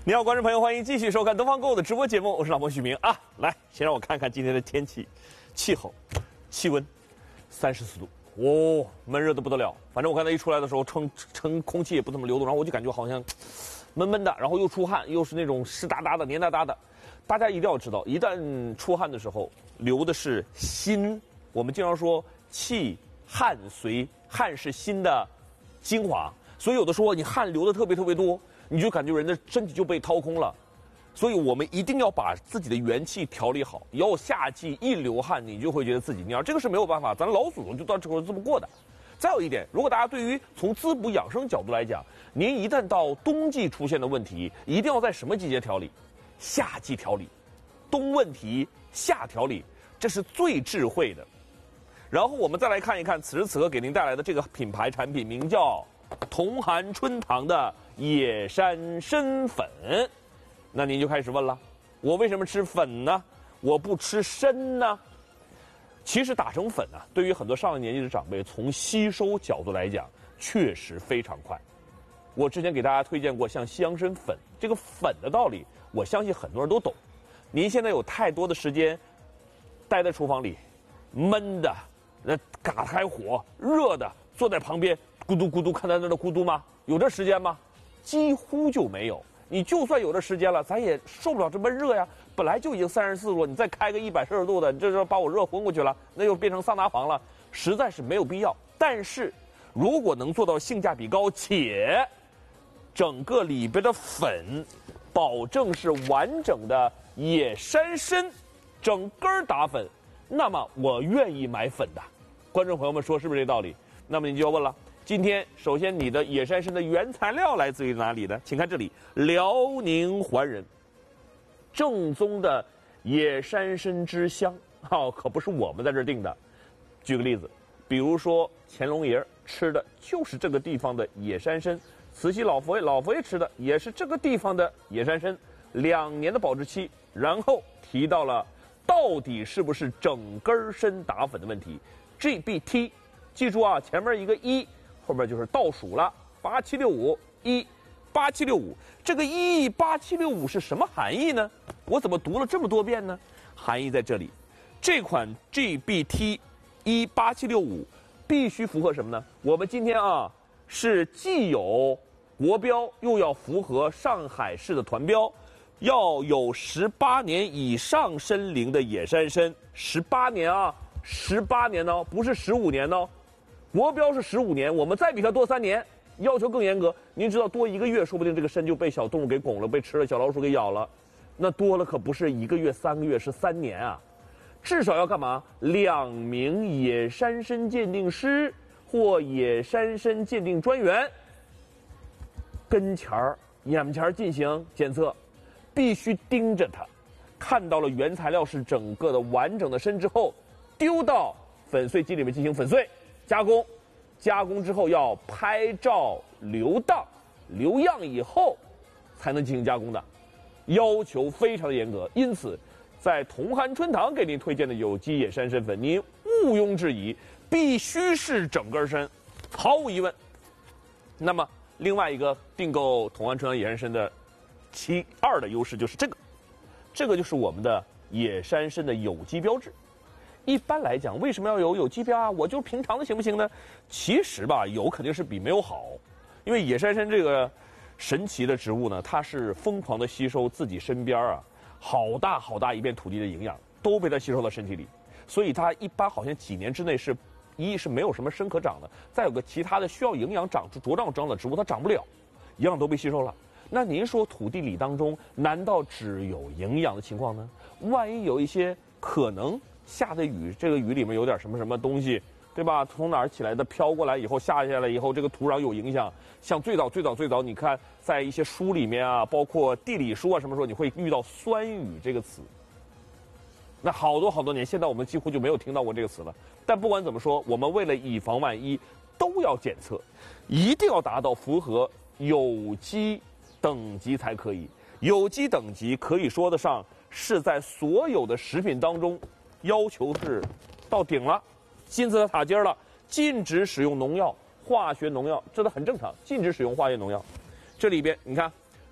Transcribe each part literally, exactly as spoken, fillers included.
你好，观众朋友，欢迎继续收看东方购物的直播节目，我是老婆许明啊。来，先让我看看今天的天气、气候、气温，三十四度，哦，闷热的不得了。反正我刚才一出来的时候，称称空气也不怎么流动，然后我就感觉好像闷闷的，然后又出汗，又是那种湿哒哒的、黏哒哒的。大家一定要知道，一旦出汗的时候，流的是心。我们经常说气汗随，汗是心的精华，所以有的时候你汗流的特别特别多。你就感觉人的身体就被掏空了，所以我们一定要把自己的元气调理好。要夏季一流汗，你就会觉得自己蔫，这个是没有办法，咱老祖宗就到这会这么过的。再有一点，如果大家对于从滋补养生角度来讲，您一旦到冬季出现的问题，一定要在什么季节调理？夏季调理，冬问题夏调理，这是最智慧的。然后我们再来看一看此时此刻给您带来的这个品牌产品，名叫同寒春堂的野山参粉。那您就开始问了，我为什么吃粉呢？我不吃参呢？其实打成粉呢、啊，对于很多上了年纪的长辈，从吸收角度来讲，确实非常快。我之前给大家推荐过像西洋参粉，这个粉的道理，我相信很多人都懂。您现在有太多的时间待在厨房里，闷的，那嘎开火，热的，坐在旁边咕嘟咕嘟看在那的咕嘟吗？有这时间吗？几乎就没有。你就算有这时间了，咱也受不了这么热呀。本来就已经三十四度了，你再开个一百摄氏度的，你这就把我热昏过去了，那又变成桑拿房了，实在是没有必要。但是，如果能做到性价比高，且整个里边的粉保证是完整的野山参，整根打粉，那么我愿意买粉的。观众朋友们说是不是这道理？那么您就要问了。今天，首先你的野山参的原材料来自于哪里呢？请看这里，辽宁怀仁，正宗的野山参之乡，哦，可不是我们在这儿定的。举个例子，比如说乾隆爷吃的就是这个地方的野山参，慈禧老佛爷老佛爷吃的也是这个地方的野山参，两年的保质期。然后提到了到底是不是整根参打粉的问题 ，G B T， 记住啊，前面一个一。后面就是倒数了，八七六五一八七六五，这个一八七六五是什么含义呢？我怎么读了这么多遍呢？含义在这里，这款 G B T 一八七六五必须符合什么呢？我们今天啊是既有国标，又要符合上海市的团标，要有十八年以上参龄的野山参，十八年啊，十八年哦，不是十五年哦。国标是十五年，我们再比它多三年，要求更严格。您知道多一个月，说不定这个参就被小动物给拱了，被吃了，小老鼠给咬了。那多了可不是一个月、三个月，是三年啊！至少要干嘛？两名野山参鉴定师或野山参鉴定专员跟前儿、眼前进行检测，必须盯着它，看到了原材料是整个的完整的参之后，丢到粉碎机里面进行粉碎。加工，加工之后要拍照留档，留样以后才能进行加工的，要求非常的严格。因此，在同寒春堂给您推荐的有机野山参粉，您毋庸置疑，必须是整根参，毫无疑问。那么，另外一个订购同寒春堂野山参的其二的优势就是这个，这个就是我们的野山参的有机标志。一般来讲，为什么要有有机标啊？我就平常的行不行呢？其实吧，有肯定是比没有好，因为野山参这个神奇的植物呢，它是疯狂的吸收自己身边啊好大好大一片土地的营养，都被它吸收到身体里，所以它一般好像几年之内是一是没有什么生可长的，再有个其他的需要营养长出茁壮长的植物它长不了，营养都被吸收了。那您说土地里当中难道只有营养的情况呢？万一有一些可能下的雨，这个雨里面有点什么什么东西，对吧？从哪儿起来的，飘过来以后，下下来以后，这个土壤有影响。像最早最早最早，你看在一些书里面啊，包括地理书啊什么时候，你会遇到酸雨这个词。那好多好多年，现在我们几乎就没有听到过这个词了。但不管怎么说，我们为了以防万一，都要检测，一定要达到符合有机等级才可以。有机等级可以说得上是在所有的食品当中要求是到顶了，金字塔塔尖了，禁止使用农药、化学农药，这都很正常，禁止使用化学农药。这里边你看，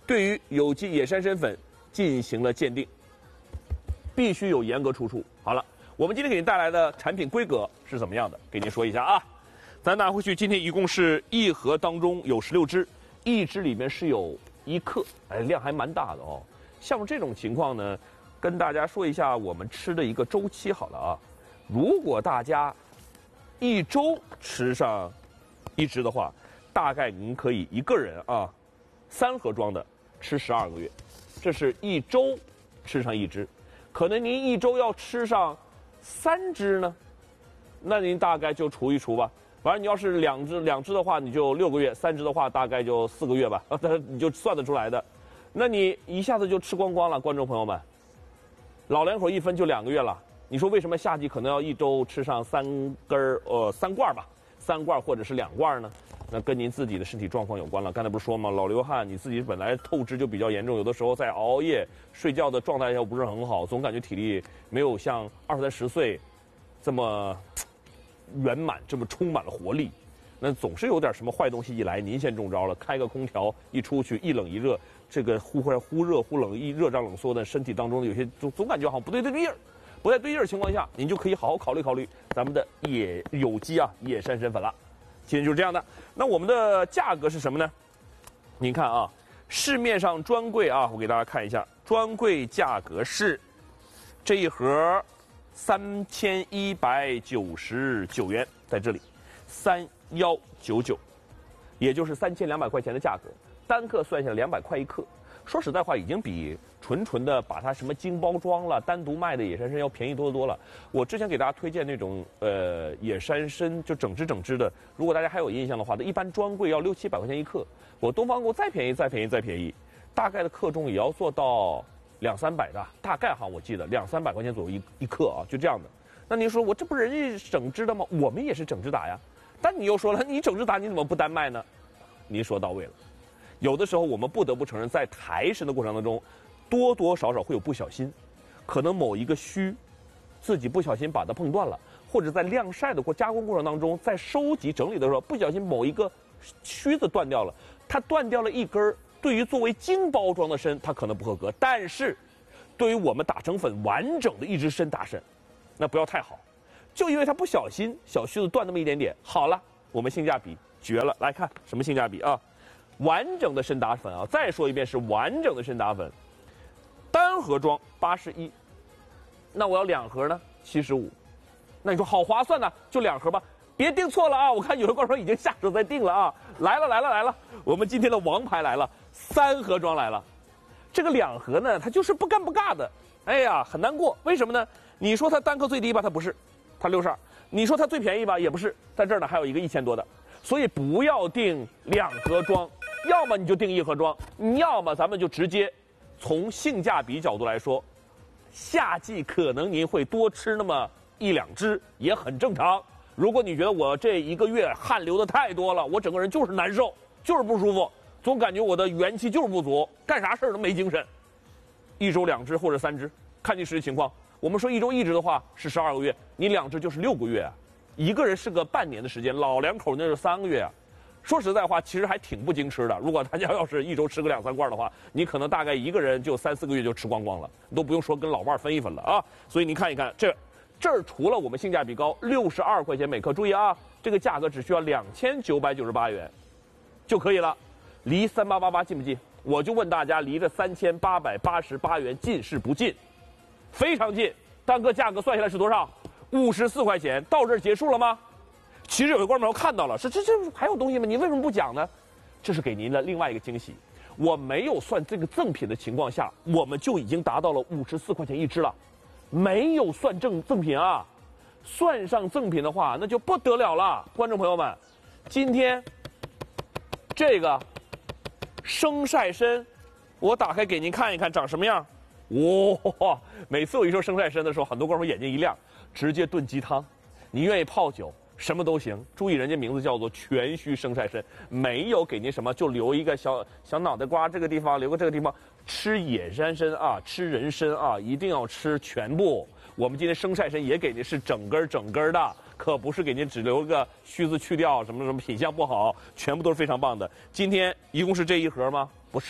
对于有机野山参粉进行了鉴定，必须有严格出处。好了，我们今天给您带来的产品规格是怎么样的？给您说一下啊。咱拿回去，今天一共是一盒当中有十六支，一支里面是有一克，哎，量还蛮大的哦。像这种情况呢，跟大家说一下我们吃的一个周期好了啊。如果大家一周吃上一支的话，大概您可以一个人啊，三盒装的吃十二个月，这是一周吃上一支。可能您一周要吃上三支呢，那您大概就除一除吧。反正你要是两支两支的话，你就六个月；三支的话，大概就四个月吧，你就算得出来的。那你一下子就吃光光了，观众朋友们，老两口一分就两个月了。你说为什么夏季可能要一周吃上三根儿呃三罐吧，三罐或者是两罐呢？那跟您自己的身体状况有关了。刚才不是说吗？老流汗，你自己本来透支就比较严重，有的时候在熬夜、睡觉的状态又不是很好，总感觉体力没有像二三十岁这么圆满，这么充满了活力。那总是有点什么坏东西一来，您先中招了。开个空调一出去，一冷一热，这个忽忽忽热忽冷，一热胀冷缩的，身体当中有些总总感觉好像不对对劲儿。不太对劲儿的情况下，您就可以好好考虑考虑咱们的野有机啊野山参粉了。今天就是这样的。那我们的价格是什么呢？您看啊，市面上专柜啊，我给大家看一下，专柜价格是这一盒三千一百九十九元，在这里三幺九九，也就是三千两百块钱的价格，单克算下来两百块一克。说实在话，已经比纯纯的把它什么精包装了、单独卖的野山参要便宜多得多了。我之前给大家推荐那种呃野山参，就整只整只的，如果大家还有印象的话，一般专柜要六七百块钱一克。我东方购再便宜、再便宜、再便宜，大概的克重也要做到两三百的，大概哈，我记得两三百块钱左右一一克啊，就这样的。那您说我这不人家整只的吗？我们也是整只打呀。但你又说了，你整只打你怎么不单卖呢？您说到位了。有的时候我们不得不承认，在抬参的过程当中，多多少少会有不小心，可能某一个须，自己不小心把它碰断了，或者在晾晒的过加工过程当中，在收集整理的时候，不小心某一个须子断掉了，它断掉了一根儿，对于作为精包装的参，它可能不合格，但是对于我们打成粉完整的一只参打参，那不要太好，就因为它不小心小须子断那么一点点，好了，我们性价比绝了，来看什么性价比啊？完整的参打粉啊，再说一遍是完整的参打粉，单盒装八十一，那我要两盒呢七十五，那你说好划算呢，就两盒吧，别订错了啊！我看有的观众已经下手在订了啊，来了来了来了，我们今天的王牌来了，三盒装来了，这个两盒呢，它就是不干不尬的，哎呀，很难过，为什么呢？你说它单克最低吧，它不是，它六十二，你说它最便宜吧，也不是，在这儿呢还有一个一千多的，所以不要订两盒装。要么你就订一盒装，要么咱们就直接从性价比角度来说，夏季可能您会多吃那么一两只，也很正常。如果你觉得我这一个月汗流的太多了，我整个人就是难受，就是不舒服，总感觉我的元气就是不足，干啥事儿都没精神，一周两只或者三只，看你实际情况。我们说一周一只的话是十二个月，你两只就是六个月啊，一个人是个半年的时间，老两口那是三个月啊。说实在话，其实还挺不经吃的。如果大家要是一周吃个两三罐的话，你可能大概一个人就三四个月就吃光光了，都不用说跟老伴分一分了啊。所以你看一看，这这儿除了我们性价比高，六十二块钱每克，注意啊，这个价格只需要两千九百九十八元就可以了。离三八八八近不近？我就问大家，离这三千八百八十八元近是不近？非常近。单个价格算下来是多少？五十四块钱。到这儿结束了吗？其实有些观众看到了，是这这还有东西吗？你为什么不讲呢？这是给您的另外一个惊喜。我没有算这个赠品的情况下，我们就已经达到了五十四块钱一只了，没有算赠赠品啊。算上赠品的话，那就不得了了。观众朋友们，今天这个生晒参，我打开给您看一看长什么样。哇！每次我一说生晒参的时候，很多观众眼睛一亮，直接炖鸡汤。你愿意泡酒？什么都行，注意人家名字叫做全须生晒参，没有给您什么就留一个小小脑袋瓜这个地方，留个这个地方。吃野山参啊，吃人参啊，一定要吃全部。我们今天生晒参也给您是整根整根的，可不是给您只留个须子去掉，什么什么品相不好，全部都是非常棒的。今天一共是这一盒吗？不是，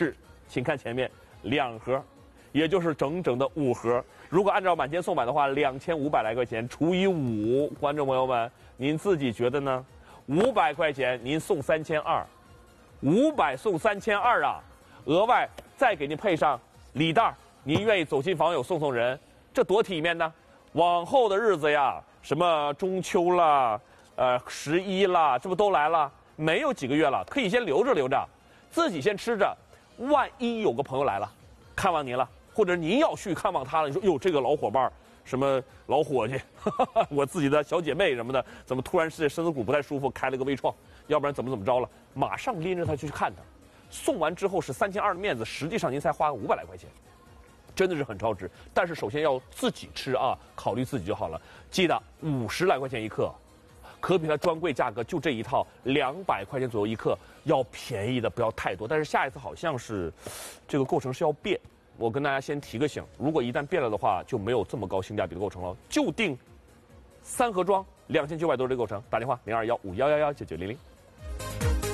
请看前面两盒，也就是整整的五盒。如果按照满千送满的话，两千五百来块钱除以五，观众朋友们，您自己觉得呢？五百块钱您送三千二，五百送三千二啊！额外再给您配上礼袋，您愿意走亲访友送送人，这多体面呢！往后的日子呀，什么中秋啦，呃十一啦，这不都来了？没有几个月了，可以先留着留着，自己先吃着。万一有个朋友来了，看望您了，或者您要去看望他了，你说哟，这个老伙伴，什么老伙计，我自己的小姐妹什么的，怎么突然是身子骨不太舒服，开了个微创，要不然怎么怎么着了？马上拎着他去看他。送完之后是三千二的面子，实际上您才花五百来块钱，真的是很超值。但是首先要自己吃啊，考虑自己就好了。记得五十来块钱一克。可比它专柜价格就这一套两百块钱左右一克，要便宜的不要太多。但是下一次好像是，这个构成是要变。我跟大家先提个醒，如果一旦变了的话，就没有这么高性价比的构成了。就定三盒装，两千九百多这个构成。打电话零二幺五幺幺幺九九零零。